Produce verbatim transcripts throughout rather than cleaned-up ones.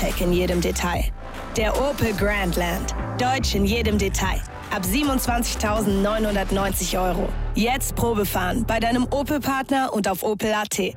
Hightech in jedem Detail. Der Opel Grandland. Deutsch in jedem Detail. Ab siebenundzwanzigtausendneunhundertneunzig Euro. Jetzt Probefahren bei deinem Opel-Partner und auf opel punkt a t.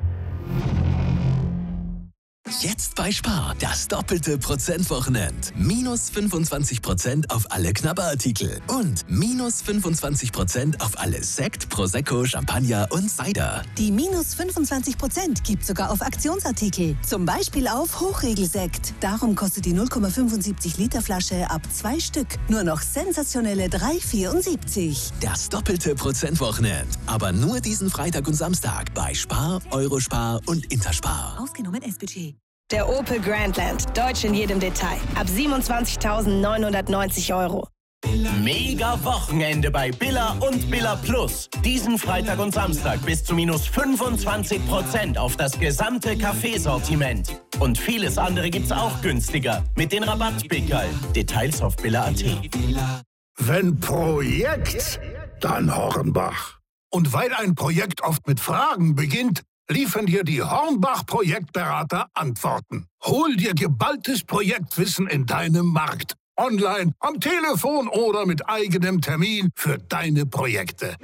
Jetzt bei Spar, das doppelte Prozentwochenend. Minus fünfundzwanzig Prozent auf alle Knabberartikel und minus fünfundzwanzig Prozent auf alle Sekt, Prosecco, Champagner und Cider. Die minus fünfundzwanzig Prozent gibt sogar auf Aktionsartikel. Zum Beispiel auf Hochregelsekt. Darum kostet die null Komma fünfundsiebzig Liter Flasche ab zwei Stück nur noch sensationelle drei Komma vierundsiebzig. Das doppelte Prozentwochenend. Aber nur diesen Freitag und Samstag bei Spar, Eurospar und Interspar. Ausgenommen S-Budget. Der Opel Grandland. Deutsch in jedem Detail. Ab siebenundzwanzigtausendneunhundertneunzig Euro. Mega Wochenende bei Billa und Billa Plus. Diesen Freitag und Samstag bis zu minus fünfundzwanzig Prozent auf das gesamte Kaffeesortiment. Und vieles andere gibt's auch günstiger. Mit den Rabattpickerl. Details auf billa punkt a t. Wenn Projekt, dann Hornbach. Und weil ein Projekt oft mit Fragen beginnt, liefern dir die Hornbach-Projektberater Antworten. Hol dir geballtes Projektwissen in deinem Markt. Online, am Telefon oder mit eigenem Termin für deine Projekte.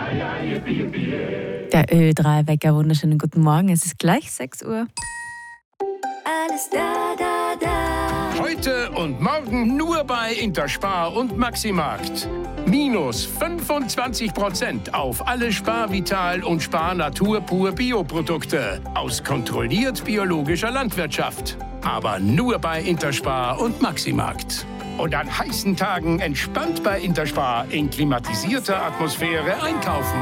Der Ö drei Wecker, wunderschönen guten Morgen. Es ist gleich sechs Uhr. Alles da, da, da. Heute und morgen nur bei Interspar und Maximarkt. Minus fünfundzwanzig Prozent auf alle Spar Vital und Spar Natur Pur Bioprodukte aus kontrolliert biologischer Landwirtschaft. Aber nur bei Interspar und Maximarkt. Und an heißen Tagen entspannt bei Interspar in klimatisierter Atmosphäre einkaufen.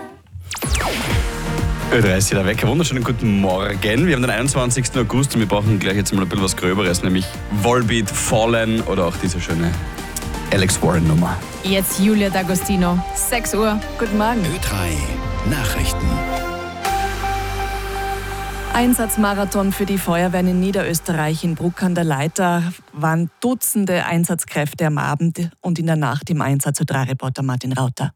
Ö drei ist hier der Wecker. Wunderschönen guten Morgen. Wir haben den einundzwanzigsten August und wir brauchen gleich jetzt mal ein bisschen was Gröberes, nämlich Volbeat, Fallen oder auch diese schöne Alex Warren Nummer. Jetzt Julia D'Agostino, sechs Uhr. Guten Morgen. Ö drei Nachrichten. Einsatzmarathon für die Feuerwehren in Niederösterreich. In Bruck an der Leiter waren Dutzende Einsatzkräfte am Abend und in der Nacht im Einsatz. Ö drei Reporter Martin Rauter.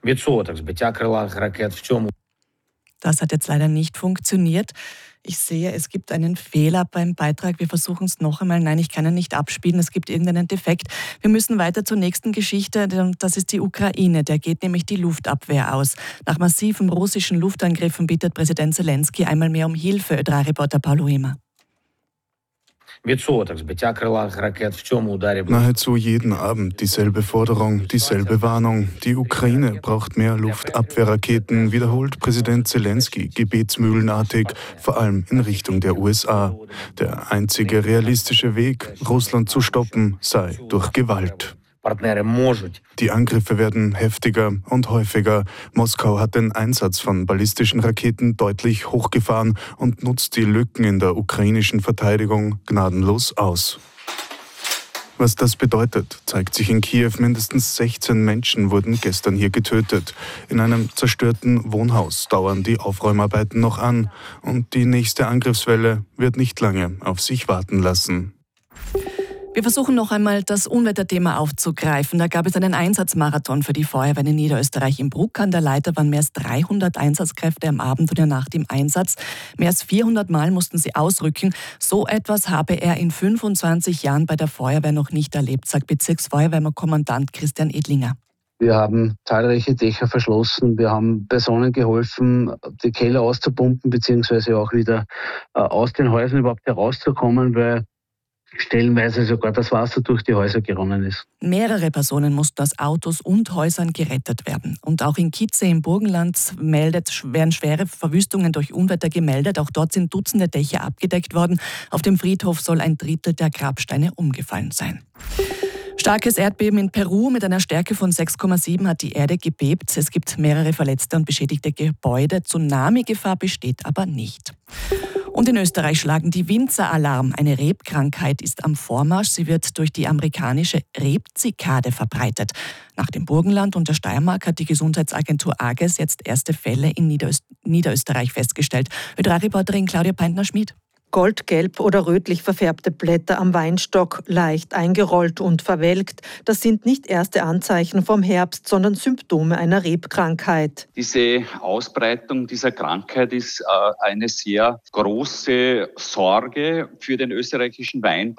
Das hat jetzt leider nicht funktioniert. Ich sehe, es gibt einen Fehler beim Beitrag. Wir versuchen es noch einmal. Nein, ich kann ihn nicht abspielen. Es gibt irgendeinen Defekt. Wir müssen weiter zur nächsten Geschichte. Das ist die Ukraine. Der geht nämlich die Luftabwehr aus. Nach massiven russischen Luftangriffen bittet Präsident Zelensky einmal mehr um Hilfe. Ö drei Reporter Paulo Emer. Nahezu jeden Abend dieselbe Forderung, dieselbe Warnung. Die Ukraine braucht mehr Luftabwehrraketen, wiederholt Präsident Zelensky gebetsmühlenartig, vor allem in Richtung der U S A. Der einzige realistische Weg, Russland zu stoppen, sei durch Gewalt. Die Angriffe werden heftiger und häufiger. Moskau hat den Einsatz von ballistischen Raketen deutlich hochgefahren und nutzt die Lücken in der ukrainischen Verteidigung gnadenlos aus. Was das bedeutet, zeigt sich in Kiew. Mindestens sechzehn Menschen wurden gestern hier getötet. In einem zerstörten Wohnhaus dauern die Aufräumarbeiten noch an. Und die nächste Angriffswelle wird nicht lange auf sich warten lassen. Wir versuchen noch einmal das Unwetterthema aufzugreifen. Da gab es einen Einsatzmarathon für die Feuerwehren in Niederösterreich. Im Bruck an der Leiter waren mehr als dreihundert Einsatzkräfte am Abend und in der Nacht im Einsatz. Mehr als vierhundert Mal mussten sie ausrücken. So etwas habe er in fünfundzwanzig Jahren bei der Feuerwehr noch nicht erlebt, sagt Bezirksfeuerwehrkommandant Christian Edlinger. Wir haben zahlreiche Dächer verschlossen. Wir haben Personen geholfen, die Keller auszupumpen, beziehungsweise auch wieder aus den Häusern überhaupt herauszukommen, weil stellenweise sogar das Wasser durch die Häuser geronnen ist. Mehrere Personen mussten aus Autos und Häusern gerettet werden. Und auch in Kitze im Burgenland meldet, werden schwere Verwüstungen durch Unwetter gemeldet. Auch dort sind Dutzende Dächer abgedeckt worden. Auf dem Friedhof soll ein Drittel der Grabsteine umgefallen sein. Starkes Erdbeben in Peru mit einer Stärke von sechs Komma sieben hat die Erde gebebt. Es gibt mehrere verletzte und beschädigte Gebäude. Tsunami-Gefahr besteht aber nicht. Und in Österreich schlagen die Winzer Alarm. Eine Rebkrankheit ist am Vormarsch. Sie wird durch die amerikanische Rebzikade verbreitet. Nach dem Burgenland und der Steiermark hat die Gesundheitsagentur AGES jetzt erste Fälle in Niederöst- Niederösterreich festgestellt. Ö drei Reporterin Claudia Peintner-Schmid. Goldgelb oder rötlich verfärbte Blätter am Weinstock, leicht eingerollt und verwelkt. Das sind nicht erste Anzeichen vom Herbst, sondern Symptome einer Rebkrankheit. Diese Ausbreitung dieser Krankheit ist äh, eine sehr große Sorge für den österreichischen Weinbau.